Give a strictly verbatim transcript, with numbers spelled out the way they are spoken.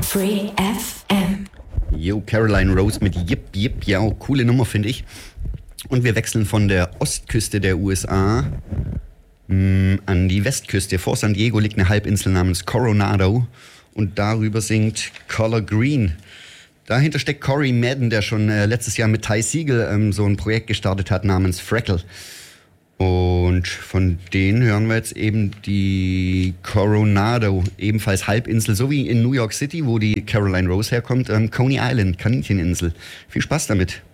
Free F M. Yo, Caroline Rose mit Yip Yip, ja, coole Nummer, finde ich. Und wir wechseln von der Ostküste der U S A mh, an die Westküste. Vor San Diego liegt eine Halbinsel namens Coronado und darüber singt Color Green. Dahinter steckt Corey Madden, der schon äh, letztes Jahr mit Ty Segall ähm, so ein Projekt gestartet hat namens Freckle. Und von denen hören wir jetzt eben die Coronado, ebenfalls Halbinsel, so wie in New York City, wo die Caroline Rose herkommt, ähm, Coney Island, Kanincheninsel. Viel Spaß damit.